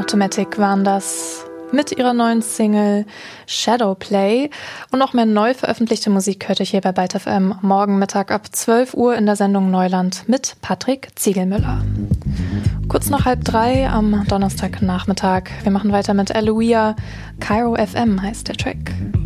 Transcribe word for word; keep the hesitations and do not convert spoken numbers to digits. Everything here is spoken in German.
Automatic waren das mit ihrer neuen Single Shadowplay. Und noch mehr neu veröffentlichte Musik hört ihr hier bei Byte F M morgen Mittag ab zwölf Uhr in der Sendung Neuland mit Patrick Ziegelmüller. Kurz nach halb drei am Donnerstagnachmittag. Wir machen weiter mit Aloia. Cairo F M heißt der Track.